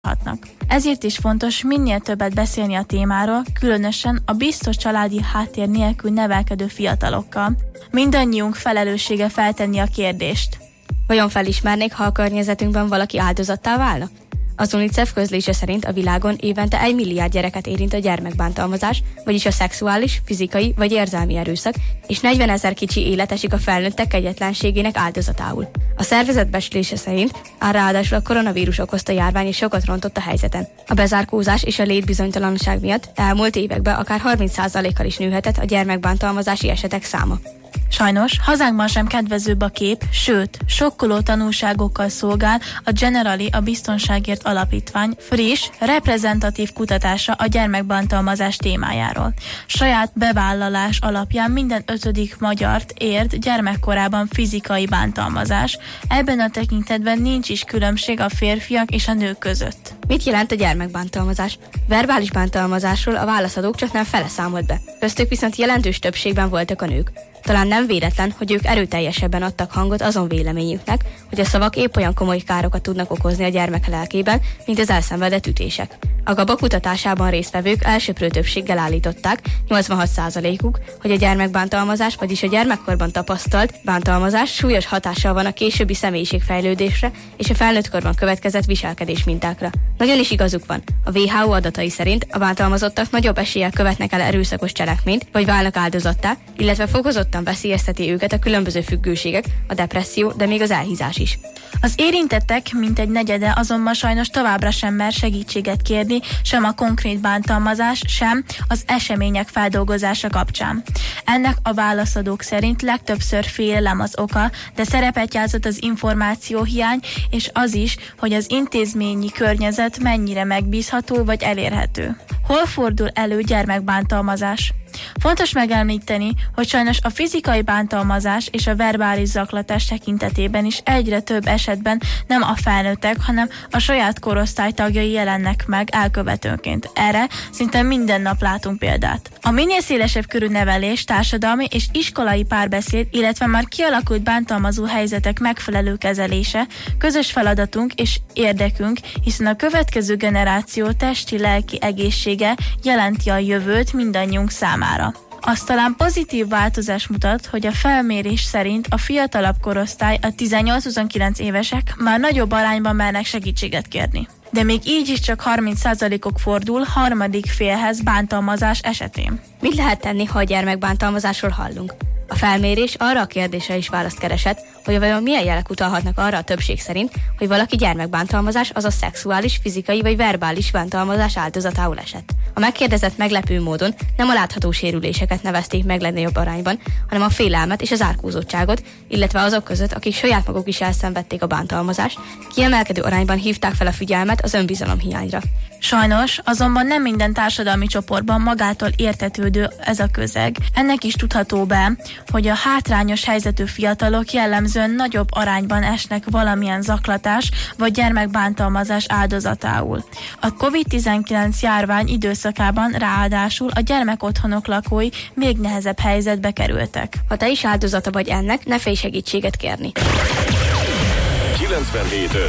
hatnak. Ezért is fontos minél többet beszélni a témáról, különösen a biztos családi háttér nélkül nevelkedő fiatalokkal. Mindannyiunk felelőssége feltenni a kérdést. Vajon felismernék, ha a környezetünkben valaki áldozattá válna? Az UNICEF közlése szerint a világon évente 1 milliárd gyereket érint a gyermekbántalmazás, vagyis a szexuális, fizikai vagy érzelmi erőszak, és 40 000 kicsi élet esik a felnőttek kegyetlenségének áldozatául. A szervezet becslése szerint ráadásul a koronavírus okozta járvány is sokat rontott a helyzeten. A bezárkózás és a létbizonytalanság miatt elmúlt években akár 30%-kal is nőhetett a gyermekbántalmazási esetek száma. Sajnos hazánkban sem kedvezőbb a kép, sőt, sokkoló tanulságokkal szolgál a Generali a Biztonságért Alapítvány friss, reprezentatív kutatása a gyermekbántalmazás témájáról. Saját bevállalás alapján minden 5. magyart ért gyermekkorában fizikai bántalmazás. Ebben a tekintetben nincs is különbség a férfiak és a nők között. Mit jelent a gyermekbántalmazás? Verbális bántalmazásról a válaszadók csak nem fele számolt be. Köztük viszont jelentős többségben voltak a nők. Talán nem véletlen, hogy ők erőteljesebben adtak hangot azon véleményüknek, hogy a szavak épp olyan komoly károkat tudnak okozni a gyermek lelkében, mint az elszenvedett ütések. A GABA kutatásában résztvevők elsöprő többséggel állították, 86%-uk, hogy a gyermekbántalmazás, vagyis a gyermekkorban tapasztalt bántalmazás súlyos hatással van a későbbi személyiségfejlődésre és a felnőttkorban következett viselkedés mintákra. Nagyon is igazuk van. A WHO adatai szerint a bántalmazottak nagyobb eséllyel követnek el erőszakos cselekményt, vagy válnak áldozattá, illetve fokozottan veszélyezteti őket a különböző függőségek, a depresszió, de még az elhízás is. Az érintettek mintegy negyede azonban sajnos továbbra sem mer segítséget kérni, sem a konkrét bántalmazás, sem az események feldolgozása kapcsán. Ennek a válaszadók szerint legtöbbször félelem az oka, de szerepet játszott az információhiány, és az is, hogy az intézményi környezet mennyire megbízható vagy elérhető. Hol fordul elő gyermekbántalmazás? Fontos megemlíteni, hogy sajnos a fizikai bántalmazás és a verbális zaklatás tekintetében is egyre több esetben nem a felnőttek, hanem a saját korosztály tagjai jelennek meg elkövetőként. Erre szinte minden nap látunk példát. A minél szélesebb körű nevelés, társadalmi és iskolai párbeszéd, illetve már kialakult bántalmazó helyzetek megfelelő kezelése közös feladatunk és érdekünk, hiszen a következő generáció testi-lelki egészsége jelenti a jövőt mindannyiunk számára. Az talán pozitív változás mutat, hogy a felmérés szerint a fiatalabb korosztály, a 18-29 évesek már nagyobb arányban mernek segítséget kérni. De még így is csak 30%-ok fordul harmadik félhez bántalmazás esetén. Mit lehet tenni, ha a gyermekbántalmazásról hallunk? A felmérés arra a kérdésre is választ keresett, hogy vajon milyen jelek utalhatnak arra a többség szerint, hogy valaki gyermekbántalmazás, azaz szexuális, fizikai vagy verbális bántalmazás áldozatául esett. A megkérdezett meglepő módon nem a látható sérüléseket nevezték meg legnagyobb arányban, hanem a félelmet és az árkózottságot, illetve azok között, akik saját maguk is elszenvedték a bántalmazást, kiemelkedő arányban hívták fel a figyelmet az önbizalomhiányra. Sajnos, azonban nem minden társadalmi csoportban magától értetődő ez a közeg. Ennek is tudható be, hogy a hátrányos helyzetű fiatalok jellemzően nagyobb arányban esnek valamilyen zaklatás vagy gyermekbántalmazás áldozatául. A COVID-19 járvány időszakában ráadásul a gyermekotthonok lakói még nehezebb helyzetbe kerültek. Ha te is áldozata vagy ennek, ne félj segítséget kérni. 97.5